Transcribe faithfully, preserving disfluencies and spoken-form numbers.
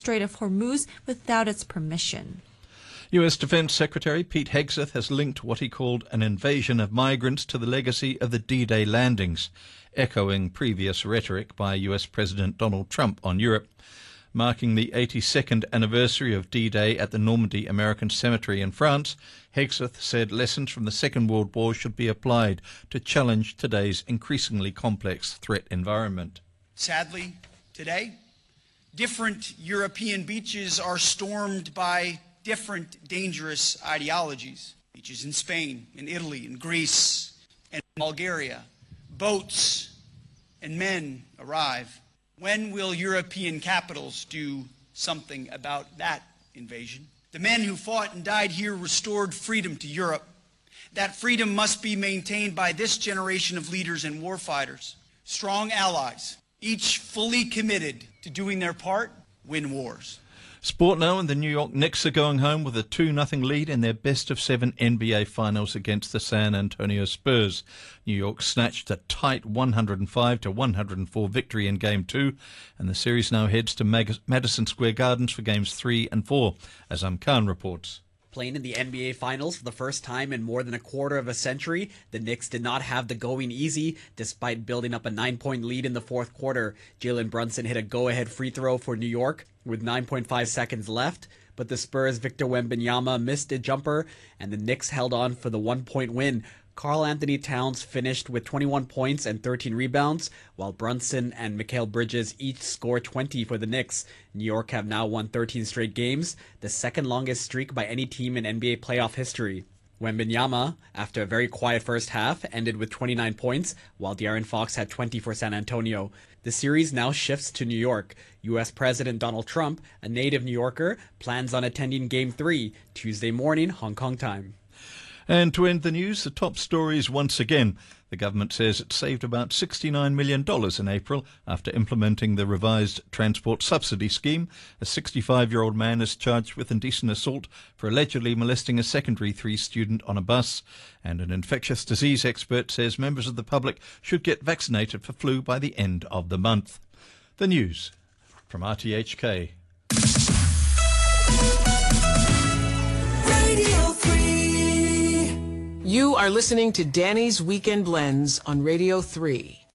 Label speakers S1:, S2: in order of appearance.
S1: Strait of Hormuz without its permission.
S2: U S Defense Secretary Pete Hegseth has linked what he called an invasion of migrants to the legacy of the D-Day landings, echoing previous rhetoric by U S President Donald Trump on Europe. Marking the eighty-second anniversary of D-Day at the Normandy American Cemetery in France, Hegseth said lessons from the Second World War should be applied to challenge today's increasingly complex threat environment.
S3: Sadly, today, different European beaches are stormed by different dangerous ideologies. Beaches in Spain, in Italy, in Greece, and Bulgaria. Boats and men arrive. When will European capitals do something about that invasion? The men who fought and died here restored freedom to Europe. That freedom must be maintained by this generation of leaders and warfighters. Strong allies, each fully committed to doing their part, win wars.
S2: Sport now, and the New York Knicks are going home with a two nothing lead in their best-of-seven N B A finals against the San Antonio Spurs. New York snatched a tight one hundred five to one hundred four victory in Game two, and the series now heads to Mag- Madison Square Gardens for Games three and four, as Khan reports.
S4: Playing in the N B A Finals for the first time in more than a quarter of a century, the Knicks did not have the going easy despite building up a nine-point lead in the fourth quarter. Jalen Brunson hit a go-ahead free throw for New York with nine point five seconds left, but the Spurs' Victor Wembanyama missed a jumper, and the Knicks held on for the one-point win. Karl Anthony Towns finished with twenty-one points and thirteen rebounds, while Brunson and Mikal Bridges each scored twenty for the Knicks. New York have now won thirteen straight games, the second longest streak by any team in N B A playoff history. Wembanyama, after a very quiet first half, ended with twenty-nine points, while De'Aaron Fox had twenty for San Antonio. The series now shifts to New York. U S President Donald Trump, a native New Yorker, plans on attending Game three, Tuesday morning, Hong Kong time.
S2: And to end the news, the top stories once again. The government says it saved about sixty-nine million dollars in April after implementing the revised transport subsidy scheme. A sixty-five-year-old man is charged with indecent assault for allegedly molesting a secondary three student on a bus. And an infectious disease expert says members of the public should get vaccinated for flu by the end of the month. The news from R T H K.
S5: Radio three. You are listening to Danny's Weekend Blends on Radio three.